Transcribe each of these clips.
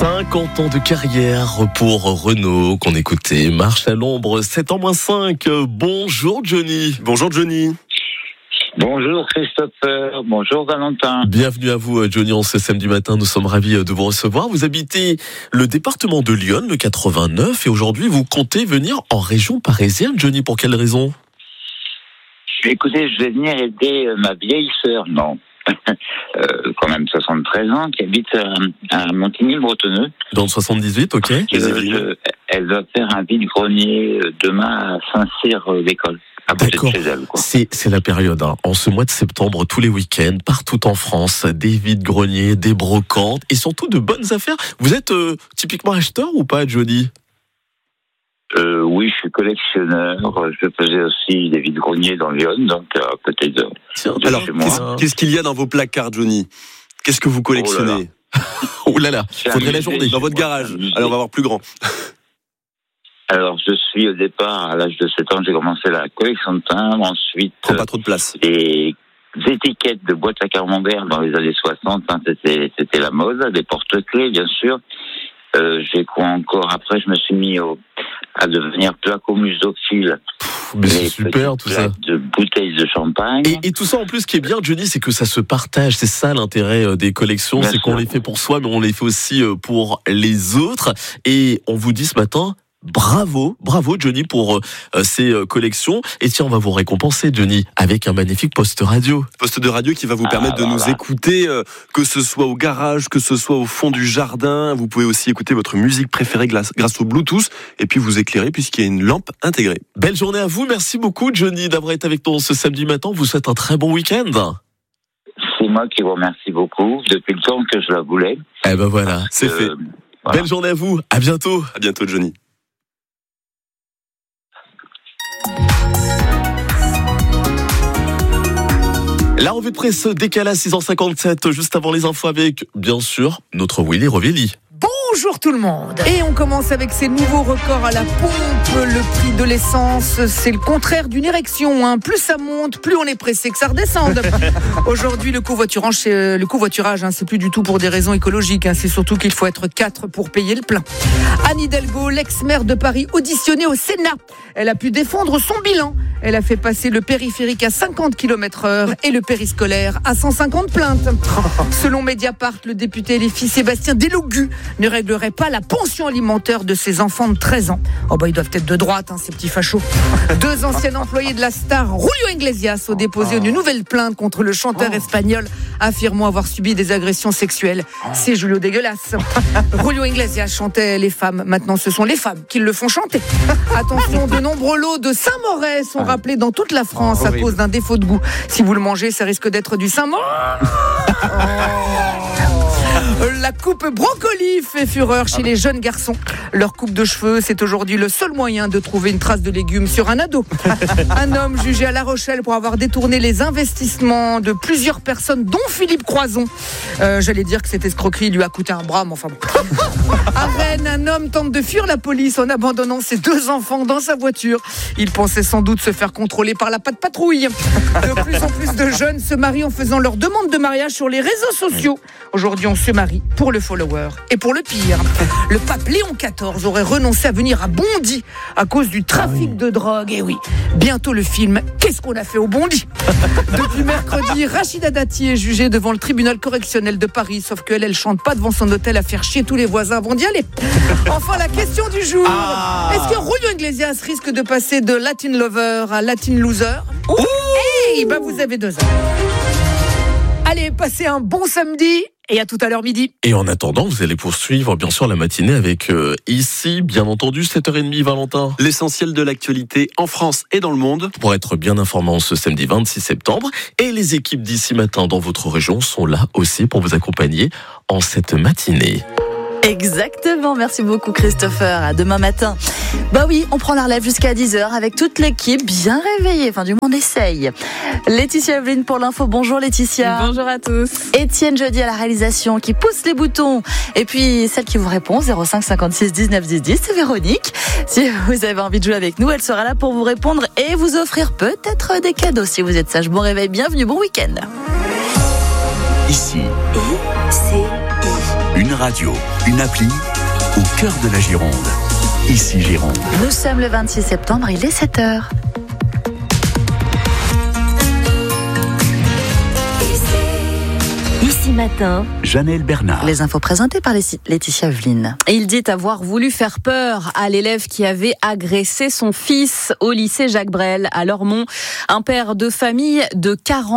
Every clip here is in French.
50 ans de carrière pour Renault qu'on écoutait. Marche à l'ombre, 7 ans moins 5. Bonjour Johnny. Bonjour Johnny. Bonjour Christopher, bonjour Valentin. Bienvenue à vous Johnny, en ce samedi matin, nous sommes ravis de vous recevoir. Vous habitez le département de Lyon, le 89, et aujourd'hui vous comptez venir en région parisienne. Johnny, pour quelle raison ? Écoutez, je vais venir aider ma vieille sœur, quand même 73 ans, qui habite à Montigny-le-Bretonneux. Dans le 78, ok. Elle va faire un vide-grenier demain à Saint-Cyr-l'École. D'accord, c'est la période. En ce mois de septembre, tous les week-ends, partout en France, des vides-greniers, des brocantes et surtout de bonnes affaires. Vous êtes typiquement acheteur ou pas, Johnny ? Oui, je suis collectionneur. Je faisais aussi des vides-greniers dans Lyon, donc à côté de Alors, chez moi. Qu'est-ce qu'il y a dans vos placards, Johnny ? Qu'est-ce que vous collectionnez ? Oh là là, faudrait la journée. Dans votre garage. Allez, on va voir plus grand. Alors, je suis au départ, à l'âge de 7 ans, j'ai commencé la collection de timbres. Ensuite, Prends pas trop de place. des étiquettes de boîtes à camembert dans les années 60. C'était la mode. Des porte-clés, bien sûr. J'ai quoi encore ? Après, je me suis mis à devenir placomusophile. Mais c'est super tout ça. De bouteilles de champagne. Et tout ça en plus, ce qui est bien, Johnny, c'est que ça se partage. C'est ça l'intérêt des collections, bien c'est sûr. Qu'on les fait pour soi, mais on les fait aussi pour les autres. Et on vous dit ce matin, bravo Johnny pour ces collections. Et tiens, on va vous récompenser, Johnny, avec un magnifique poste radio. Poste de radio qui va vous permettre de nous écouter, que ce soit au garage, que ce soit au fond du jardin. Vous pouvez aussi écouter votre musique préférée grâce au Bluetooth et puis vous éclairer puisqu'il y a une lampe intégrée. Belle journée à vous. Merci beaucoup, Johnny, d'avoir été avec nous ce samedi matin. On vous souhaite un très bon week-end. C'est moi qui vous remercie beaucoup. Depuis le temps que je la voulais. Eh ben voilà, c'est fait. Voilà. Belle journée à vous. À bientôt. À bientôt, Johnny. La revue de presse décale à 6h57, juste avant les infos avec, bien sûr, notre Willy Rovelli. Bonjour tout le monde. Et on commence avec ces nouveaux records à la pompe. Le prix de l'essence, c'est le contraire d'une érection. Plus ça monte, plus on est pressé que ça redescende. Aujourd'hui, le covoiturage, c'est plus du tout pour des raisons écologiques. C'est surtout qu'il faut être 4 pour payer le plein. Anne Hidalgo, l'ex-maire de Paris, auditionnée au Sénat. Elle a pu défendre son bilan. Elle a fait passer le périphérique à 50 km/h et le périscolaire à 150 plaintes. Selon Mediapart, le député LFI Sébastien Delogu ne réglerait pas la pension alimentaire de ses enfants de 13 ans. Ils doivent être de droite, ces petits fachos. 2 anciens employés de la star, Julio Iglesias, ont déposé une nouvelle plainte contre le chanteur espagnol, affirmant avoir subi des agressions sexuelles. C'est Julio dégueulasse. Julio Iglesias chantait les femmes. Maintenant, ce sont les femmes qui le font chanter. Attention, de nombreux lots de Saint-Morez sont rappelés dans toute la France à cause d'un défaut de goût. Si vous le mangez, ça risque d'être du Saint-Morez. La coupe brocoli fait fureur chez les jeunes garçons. Leur coupe de cheveux, c'est aujourd'hui le seul moyen de trouver une trace de légumes sur un ado. Un homme jugé à La Rochelle pour avoir détourné les investissements de plusieurs personnes, dont Philippe Croizon. J'allais dire que cette escroquerie lui a coûté un bras, mais enfin bon. À Rennes, un homme tente de fuir la police en abandonnant ses 2 enfants dans sa voiture. Il pensait sans doute se faire contrôler par la patrouille. De plus en plus de jeunes se marient en faisant leur demande de mariage sur les réseaux sociaux. Aujourd'hui, on se marie pour le follower et pour le pire. Le pape Léon XIV aurait renoncé à venir à Bondy à cause du trafic de drogue. Et oui, bientôt le film « Qu'est-ce qu'on a fait au Bondy ?» Depuis mercredi, Rachida Dati est jugée devant le tribunal correctionnel de Paris. Sauf qu'elle, elle chante pas devant son hôtel à faire chier tous les voisins avant d'y aller. Enfin, la question du jour. Est-ce que Julio Iglesias risque de passer de Latin Lover à Latin Loser ? Vous avez 2 heures. Allez, passez un bon samedi. Et à tout à l'heure midi. Et en attendant, vous allez poursuivre bien sûr la matinée avec ici, bien entendu, 7h30, Valentin. L'essentiel de l'actualité en France et dans le monde. Pour être bien informé ce samedi 26 septembre. Et les équipes d'ici matin dans votre région sont là aussi pour vous accompagner en cette matinée. Exactement, merci beaucoup Christopher, à demain matin. Oui, on prend la relève jusqu'à 10h avec toute l'équipe bien réveillée, enfin du moins on essaye. Laetitia Evelyne pour l'info, bonjour Laetitia. Bonjour à tous. Étienne Jeudi à la réalisation qui pousse les boutons. Et puis celle qui vous répond, 05 56 19 10 10, c'est Véronique. Si vous avez envie de jouer avec nous, elle sera là pour vous répondre et vous offrir peut-être des cadeaux si vous êtes sage. Bon réveil, bienvenue, bon week-end. Ici, une Radio, une appli au cœur de la Gironde. Ici Gironde. Nous sommes le 26 septembre, il est 7h. Ici matin, Janelle Bernard. Les infos présentées par Laetitia Aveline. Il dit avoir voulu faire peur à l'élève qui avait agressé son fils au lycée Jacques Brel à Lormont. Un père de famille de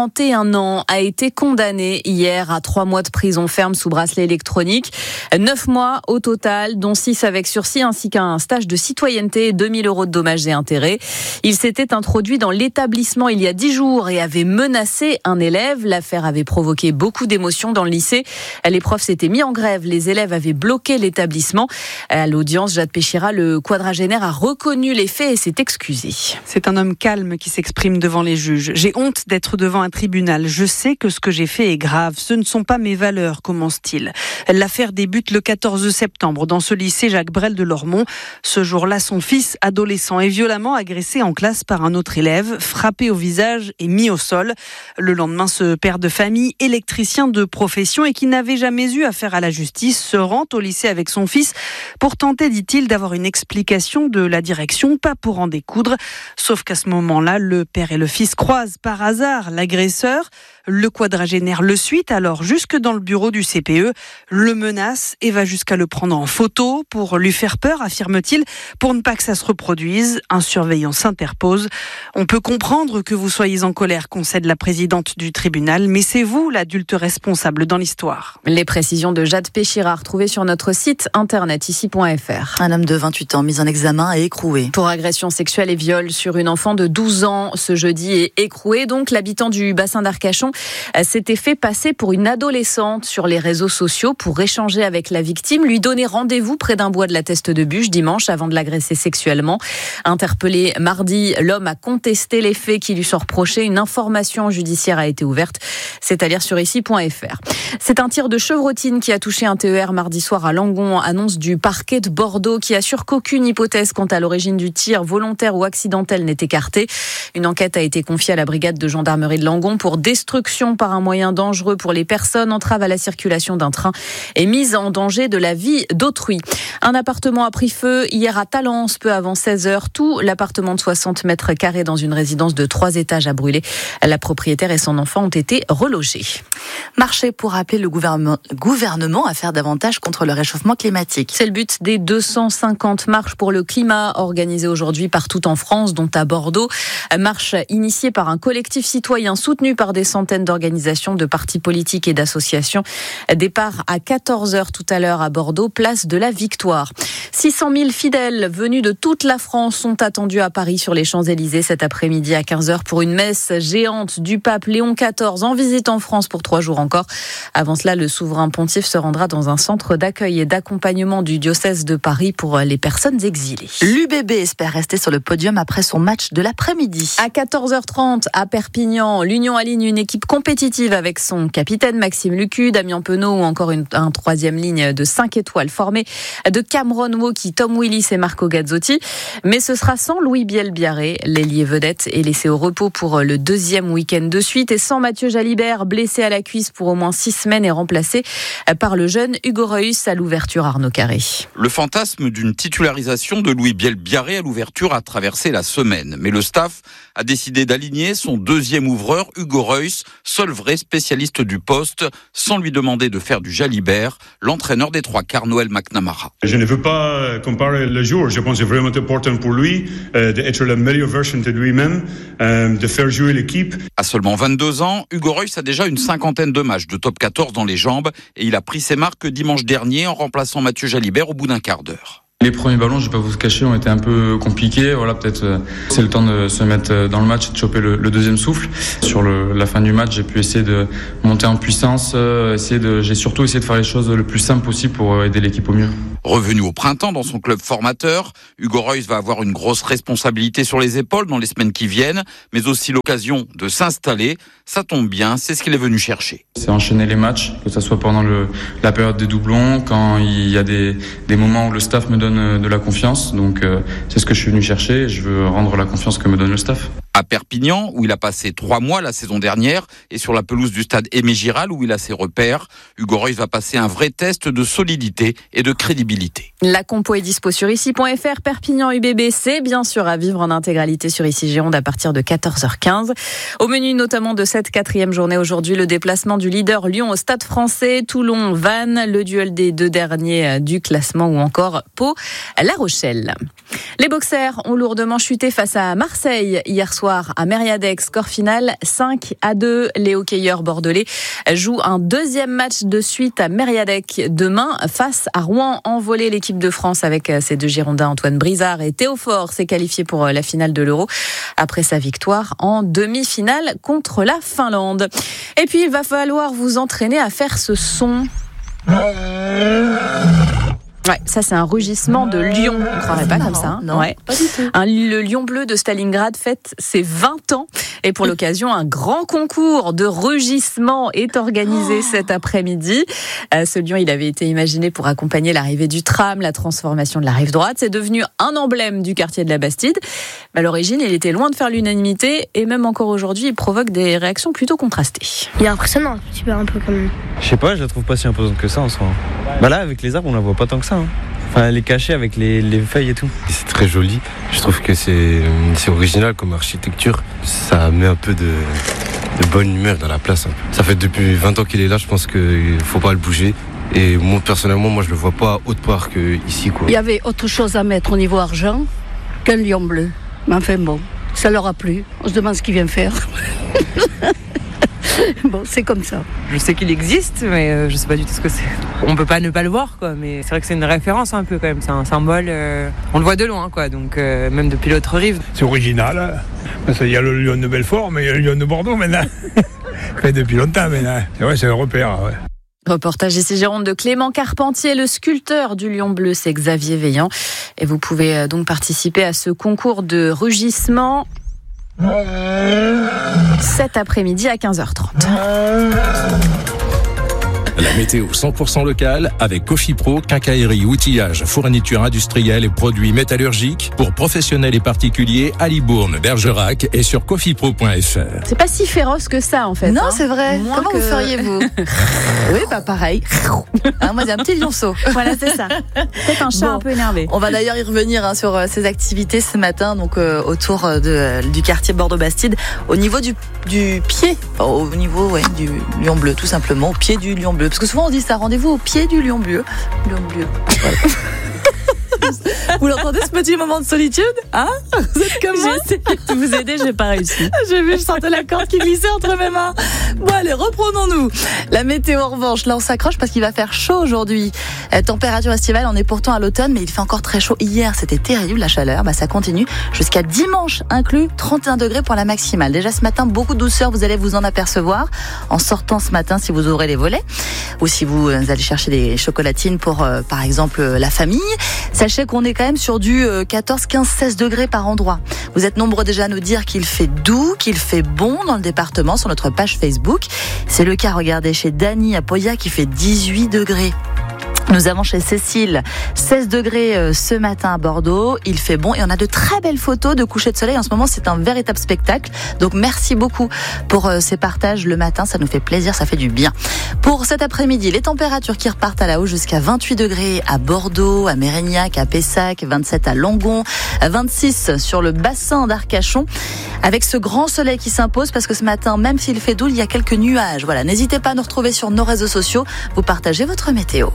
41 ans a été condamné hier à 3 mois de prison ferme sous bracelet électronique. 9 mois au total, dont 6 avec sursis, ainsi qu'un stage de citoyenneté et 2000 € de dommages et intérêts. Il s'était introduit dans l'établissement il y a 10 jours et avait menacé un élève. L'affaire avait provoqué beaucoup d'émotions dans le lycée. Les profs s'étaient mis en grève, les élèves avaient bloqué l'établissement. À l'audience, Jade Péchira, le quadragénaire, a reconnu les faits et s'est excusé. C'est un homme calme qui s'exprime devant les juges. J'ai honte d'être devant un tribunal. Je sais que ce que j'ai fait est grave. Ce ne sont pas mes valeurs, commence-t-il. L'affaire débute le 14 septembre dans ce lycée Jacques Brel de Lormont. Ce jour-là, son fils, adolescent, est violemment agressé en classe par un autre élève, frappé au visage et mis au sol. Le lendemain, ce père de famille, électricien de profession et qui n'avait jamais eu affaire à la justice, se rend au lycée avec son fils pour tenter, dit-il, d'avoir une explication de la direction, pas pour en découdre. Sauf qu'à ce moment-là, le père et le fils croisent par hasard l'agresseur. Le quadragénaire le suit alors jusque dans le bureau du CPE, le menace et va jusqu'à le prendre en photo pour lui faire peur, affirme-t-il, pour ne pas que ça se reproduise. Un surveillant s'interpose. On peut comprendre que vous soyez en colère, concède la présidente du tribunal, mais c'est vous l'adulte responsable dans l'histoire. Les précisions de Jade Péchira retrouvées sur notre site internet ici.fr. Un homme de 28 ans mis en examen et écroué pour agression sexuelle et viol sur une enfant de 12 ans ce jeudi et écroué. Donc l'habitant du bassin d'Arcachon s'était fait passer pour une adolescente sur les réseaux sociaux pour échanger avec la victime, lui donner rendez-vous près d'un bois de la Teste de Buch dimanche avant de l'agresser sexuellement. Interpellé mardi, l'homme a contesté les faits qui lui sont reprochés. Une information judiciaire a été ouverte. C'est à lire sur ici.fr. C'est un tir de chevrotine qui a touché un TER mardi soir à Langon. Annonce du parquet de Bordeaux qui assure qu'aucune hypothèse quant à l'origine du tir, volontaire ou accidentel, n'est écartée. Une enquête a été confiée à la brigade de gendarmerie de Langon pour destruction par un moyen dangereux pour les personnes, entrave à la circulation d'un train et mise en danger de la vie d'autrui. Un appartement a pris feu hier à Talence, peu avant 16h. Tout l'appartement de 60 mètres carrés dans une résidence de 3 étages a brûlé. La propriétaire et son enfant ont été relogés. Marché pour appeler le gouvernement à faire davantage contre le réchauffement climatique. C'est le but des 250 marches pour le climat organisées aujourd'hui partout en France, dont à Bordeaux. Marche initiée par un collectif citoyen soutenu par des centaines d'organisations, de partis politiques et d'associations. Départ à 14h tout à l'heure à Bordeaux, place de la Victoire. 600 000 fidèles venus de toute la France sont attendus à Paris sur les Champs-Élysées cet après-midi à 15h pour une messe géante du pape Léon XIV en visite en France pour 3 jours encore. Avant cela, le souverain pontife se rendra dans un centre d'accueil et d'accompagnement du diocèse de Paris pour les personnes exilées. L'UBB espère rester sur le podium après son match de l'après-midi. À 14h30 à Perpignan, l'Union aligne une équipe compétitive avec son capitaine Maxime Lucu, Damien Penaud ou encore un troisième ligne de 5 étoiles formée de Cameron Wauquiez, Tom Willis et Marco Gazzotti. Mais ce sera sans Louis Biel-Biarré, l'ailier vedette est laissé au repos pour le 2e week-end de suite et sans Mathieu Jalibert, blessé à la cuisse pour au moins 6 semaines et remplacé par le jeune Hugo Reus à l'ouverture Arnaud Carré. Le fantasme d'une titularisation de Louis Biel-Biarré à l'ouverture a traversé la semaine, mais le staff a décidé d'aligner son 2e ouvreur, Hugo Reus, seul vrai spécialiste du poste, sans lui demander de faire du Jalibert, l'entraîneur des 3 quarts Noël McNamara. Je ne veux pas comparer le jour, je pense que c'est vraiment important pour lui d'être la meilleure version de lui-même, de faire jouer l'équipe. À seulement 22 ans, Hugo Reus a déjà une 50aine de matchs de top 14 dans les jambes et il a pris ses marques dimanche dernier en remplaçant Mathieu Jalibert au bout d'un quart d'heure. Les premiers ballons, je vais pas vous cacher, ont été un peu compliqués. Voilà, peut-être c'est le temps de se mettre dans le match et de choper le 2e souffle. Sur la fin du match, j'ai pu essayer de monter en puissance, j'ai surtout essayé de faire les choses le plus simple possible pour aider l'équipe au mieux. Revenu au printemps dans son club formateur, Hugo Reus va avoir une grosse responsabilité sur les épaules dans les semaines qui viennent, mais aussi l'occasion de s'installer. Ça tombe bien, c'est ce qu'il est venu chercher. C'est enchaîner les matchs, que ça soit pendant la période des doublons, quand il y a des moments où le staff me donne de la confiance. Donc c'est ce que je suis venu chercher et je veux rendre la confiance que me donne le staff. À Perpignan, où il a passé 3 mois la saison dernière, et sur la pelouse du stade Aimé Giral, où il a ses repères, Hugo Reus va passer un vrai test de solidité et de crédibilité. La compo est dispo sur ici.fr. Perpignan UBB, c'est bien sûr à vivre en intégralité sur Ici Gironde à partir de 14h15. Au menu notamment de cette 4e journée aujourd'hui, le déplacement du leader Lyon au Stade Français, Toulon, Vannes, le duel des 2 derniers du classement ou encore Pau, La Rochelle. Les boxers ont lourdement chuté face à Marseille hier soir à Mériadeck. Score final 5-2. Les hockeyeurs bordelais jouent un 2e match de suite à Mériadeck demain face à Rouen. En volée, l'équipe de France avec ses 2 Girondins Antoine Brizard et Théo Faure s'est qualifié pour la finale de l'Euro après sa victoire en demi-finale contre la Finlande. Et puis il va falloir vous entraîner à faire ce son. Ouais, ça c'est un rugissement de lion. On ne croirait pas comme ça. Hein. Non, ouais. Pas du tout. Le lion bleu de Stalingrad fête ses 20 ans. Et pour l'occasion, un grand concours de rugissement est organisé cet après-midi. Ce lion, il avait été imaginé pour accompagner l'arrivée du tram, la transformation de la rive droite. C'est devenu un emblème du quartier de la Bastide. À l'origine, il était loin de faire l'unanimité. Et même encore aujourd'hui, il provoque des réactions plutôt contrastées. Il est impressionnant, super un peu quand même. Je sais pas, je la trouve pas si imposante que ça en soi. Bah là, avec les arbres, on la voit pas tant que ça. Hein. Enfin, elle est cachée avec les feuilles et tout. C'est très joli. Je trouve que c'est original comme architecture. Ça met un peu de bonne humeur dans la place. Ça fait depuis 20 ans qu'il est là. Je pense qu'il faut pas le bouger. Et moi, personnellement, je le vois pas autre part qu'ici. Il y avait autre chose à mettre au niveau argent qu'un lion bleu. Mais enfin bon, ça leur a plu. On se demande ce qu'il vient faire. Bon, c'est comme ça. Je sais qu'il existe, mais je sais pas du tout ce que c'est. On peut pas ne pas le voir, quoi. Mais c'est vrai que c'est une référence un peu quand même. C'est un symbole. On le voit de loin, quoi. Donc même depuis l'autre rive. C'est original. Il y a le lion de Belfort, mais il y a le lion de Bordeaux maintenant. Fait depuis longtemps maintenant. C'est vrai, c'est un repère. Ouais. Reportage ici Gironde de Clément Carpentier, le sculpteur du lion bleu, c'est Xavier Veillant. Et vous pouvez donc participer à ce concours de rugissement cet après-midi à 15h30. La météo 100% locale avec Cofipro, quincaillerie, outillage, fourniture industrielle et produits métallurgiques pour professionnels et particuliers à Libourne, Bergerac et sur cofipro.fr. C'est pas si féroce que ça en fait. Non, c'est vrai. Moins Comment que... vous feriez-vous? Oui, pareil. Moi, j'ai un petit lionceau. Voilà, c'est ça. Peut-être un chat un peu énervé. On va d'ailleurs y revenir sur ces activités ce matin, donc autour du quartier Bordeaux-Bastide, au niveau du pied, au niveau du lion bleu, tout simplement, au pied du lion bleu. Parce que souvent on dit ça, rendez-vous au pied du lion bleu. Lion bleu. Voilà. Vous l'entendez ce petit moment de solitude? Hein? Vous êtes comme moi? J'ai essayé de vous aider, j'ai pas réussi. J'ai vu, je sentais la corde qui glissait entre mes mains. Bon allez, reprenons-nous. La météo en revanche, là on s'accroche parce qu'il va faire chaud aujourd'hui. Température estivale, on est pourtant à l'automne, mais il fait encore très chaud. Hier c'était terrible la chaleur, ça continue jusqu'à dimanche inclus, 31 degrés pour la maximale. Déjà ce matin, beaucoup de douceur, vous allez vous en apercevoir en sortant ce matin si vous ouvrez les volets ou si vous allez chercher des chocolatines pour par exemple la famille. Sachez qu'on est quand même sur du 14, 15, 16 degrés par endroit. Vous êtes nombreux déjà à nous dire qu'il fait doux, qu'il fait bon dans le département sur notre page Facebook. C'est le cas, regardez, chez Dany à Pauillac qui fait 18 degrés. Nous avons chez Cécile 16 degrés ce matin à Bordeaux. Il fait bon et on a de très belles photos de coucher de soleil. En ce moment, c'est un véritable spectacle. Donc, merci beaucoup pour ces partages le matin. Ça nous fait plaisir, ça fait du bien. Pour cet après-midi, les températures qui repartent à la hausse jusqu'à 28 degrés à Bordeaux, à Mérignac, à Pessac, 27 à Langon, 26 sur le bassin d'Arcachon. Avec ce grand soleil qui s'impose parce que ce matin, même s'il fait doux, il y a quelques nuages. Voilà, n'hésitez pas à nous retrouver sur nos réseaux sociaux. Vous partagez votre météo.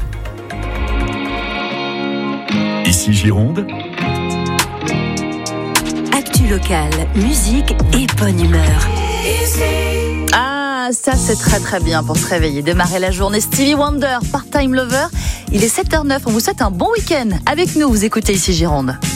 Ici Gironde. Actu locale, musique et bonne humeur. Ah, ça c'est très très bien pour se réveiller, démarrer la journée. Stevie Wonder, Part-Time Lover. Il est 7h09, on vous souhaite un bon week-end. Avec nous, vous écoutez Ici Gironde.